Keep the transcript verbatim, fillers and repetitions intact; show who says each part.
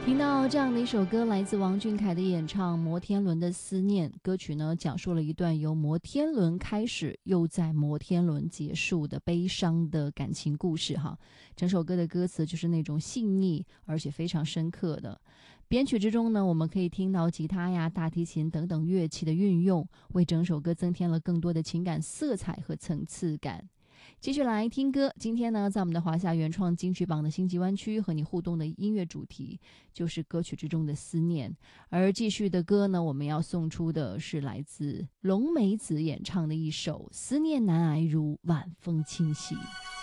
Speaker 1: 听到这样的一首歌，来自王俊凯的演唱《摩天轮的思念》。歌曲呢，讲述了一段由摩天轮开始，又在摩天轮结束的悲伤的感情故事哈。整首歌的歌词就是那种细腻而且非常深刻的。编曲之中呢，我们可以听到吉他呀、大提琴等等乐器的运用，为整首歌增添了更多的情感色彩和层次感。继续来听歌，今天呢，在我们的华夏原创金曲榜的星际湾区和你互动的音乐主题就是歌曲之中的思念。而继续的歌呢，我们要送出的是来自龙梅子演唱的一首《思念难挨如晚风侵袭》。